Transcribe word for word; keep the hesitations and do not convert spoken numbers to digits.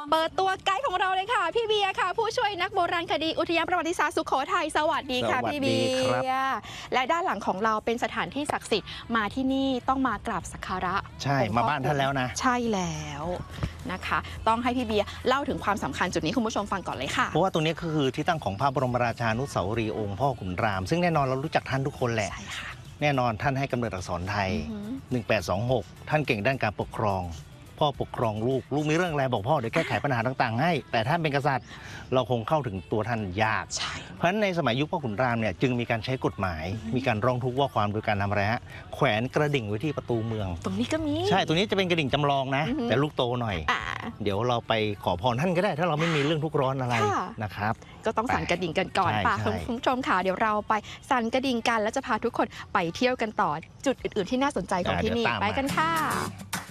เปิดตัวไกด์ของเราเลยค่ะพี่เบียร์ค่ะผู้ช่วยนักโบราณคดีอุทยานประวัติศาสตร์สุโขทัยสวัสดีค่ะพี่เบียร์และด้านหลังของเราเป็นสถานที่ศักดิ์สิทธิ์มาที่นี่ต้องมากราบสักการะใช่มาบ้านท่านแล้วนะใช่แล้วนะคะต้องให้พี่เบียร์เล่าถึงความสำคัญจุดนี้คุณผู้ชมฟังก่อนเลยค่ะเพราะว่าตรงนี้ก็คือที่ตั้งของพระบรมราชานุสาวรีย์องค์พ่อขุนรามซึ่งแน่นอนเรารู้จักท่านทุกคนแหละแน่นอนท่านให้กำเนิดอักษรไทยหนึ่งแปดสองหกท่านเก่งด้านการปกครองพ่อปกครองลูกลูกมีเรื่องอะไรบอกพ่อเดี๋ยวแก้ไขปัญหาต่างๆให้แต่ถ้าเป็นกษัตริย์เราคงเข้าถึงตัวท่านยากเพราะฉะนั้นในสมัยยุคพ่อขุนรามเนี่ยจึงมีการใช้กฎหมายมีการร้องทุกข์ว่าความโดยการทำอะไรฮะแขวนกระดิ่งไว้ที่ประตูเมืองตรงนี้ก็มีใช่ตรงนี้จะเป็นกระดิ่งจำลองนะแต่ลูกโตหน่อยเดี๋ยวเราไปขอพรท่านก็ได้ถ้าเราไม่มีเรื่องทุกข์ร้อนอะไรนะครับก็ต้องสั่นกระดิ่งกันก่อนป่ะคุณผู้ชมค่ะเดี๋ยวเราไปสั่นกระดิ่งกันแล้วจะพาทุกคนไปเที่ยวกันต่อจุดอื่นๆที่น่าสนใจของที่นี่ไปกันค่ะ